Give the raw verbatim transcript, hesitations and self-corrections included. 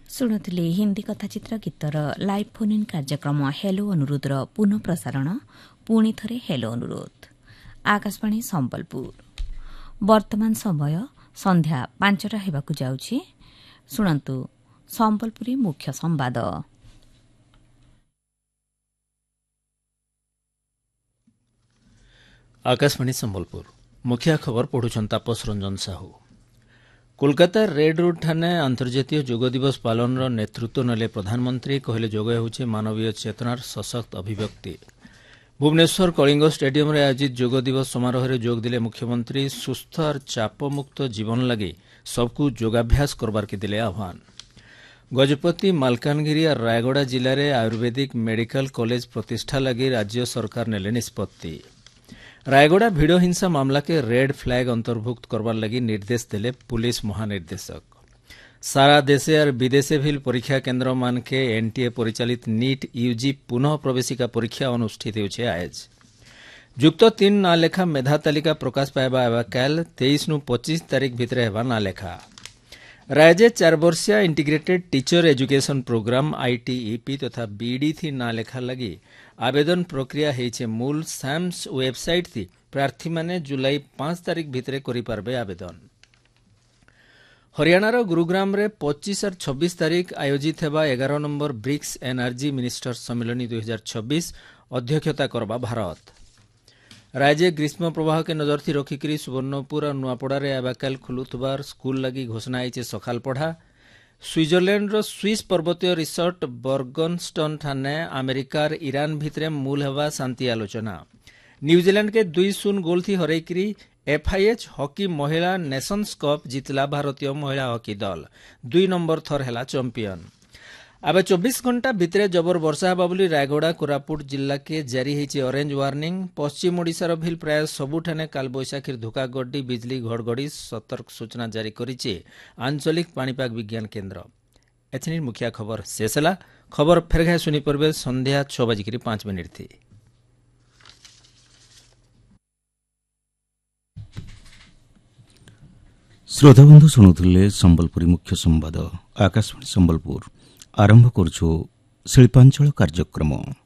शुणुले Hindi कथाचित्र गीतर live phone in कार्यक्रम hello अनुरोधर पुनः प्रसारण पुणी थरे हेलो अनुरोध आकाशवाणी संबलपुर वर्तमान समय संध्या पांचटा हेबाकु जाउछि। शुणन्तु संबलपुरी मुख्य संवाद। आकाशवाणी संबलपुर मुख्य खबर पढ़ुछन तापस रंजन साहू। कोलकाता रेड रोड ठाने अंतर्जातीय जोग दिवस पालन नेतृत्व नेले प्रधानमंत्री कहले जोग हेउछि मानवीय चेतनार सशक्त अभिव्यक्ति। भुवनेश्वर कलिंग स्टेडियम रे आयोजित जोग दिवस समारोह रे जोग दिले मुख्यमंत्री सुस्थ और चापमुक्त जीवन लगी सबकु योगाभ्यास करबार के दिले आह्वान। गजपति मालकानगिरी और रायगड़ा जिले में आयुर्वेदिक मेडिकल कॉलेज प्रतिष्ठा लगी राज्य सरकार नेले निष्पत्ति। रायगड़ा भिड़ हिंसा मामला के रेड फ्लैग अंतर्भुक्त करवार लगी निर्देश देले पुलिस महानिर्देशक। सारा देशे और विदेशे भी परीक्षा केन्द्र मान के एनटीए परिचालित नीट यूजी पुनः प्रवेशिका परीक्षा अनुष्ठित होउछे आज। जुक्त तीन ना लेखा मेधा तालिका प्रकाश पाइबा एवं काल तेईस नु पच्चीस तारीख भितर हेबा ना लेखा। राज्य चार वर्षिया integrated teacher education programme ITEP तथा बीडी थी ना लेखा लगी आवेदन प्रक्रिया हेइछे मूल सैम्स वेबसाइट थी प्रार्थी माने जुलाई पांच तारीख भितर करि पारबे आवेदन। हरियाणार गुरुग्राम रे पच्चीस और छब्बीस तारीख आयोजित हेबा ग्यारह नंबर ब्रिक्स एनर्जी मिनिस्टर सम्मेलन दुई हजार छब्बीस अध्यक्षता करबा भारत। राज्य ग्रीष्म प्रवाह के नजर थी रखिक सुवर्णपुर और नुआपड़ा आबाकाल खुलुथबार स्कूल लगी घोषणा होइछे सकाल पढ़ा। स्विट्जरलैंड रो स्विस पर्वतीय रिसोर्ट बर्गनस्टन ठाने अमेरिकार ईरान भितरे मूल हेबा शांति आलोचना। न्यूजीलैंड के दुई शून्य गोल थी हरैकरी एफआईएच हॉकी महिला नेशंस कप जितला भारतीय महिला हॉकी दल दुई नंबर थर हेला चैंपियन। आबे चौबीस घंटा भितरे जबर वर्षा हेबा बोली रायगड़ा कोरापुट जिला के जारी होइछे ऑरेंज वार्निंग। पश्चिम ओडिशार भी प्राय सबुठाने कालबैशाखीर धोका गड्डी बिजली घड़घड़ी सतर्क सूचना जारी करिछे आंचलिक पाणीपाग विज्ञान केन्द्र। एथनी मुख्य खबर शेष होला। खबर फेर घाय सुनी परबे संध्या छह बजे पांच मिनिट थी। श्रोताबंधु शुणुले संबलपुरी मुख्य संवाद। आकाशवाणी संबलपुर आरंभ करछु शिल्पांचल कार्यक्रम।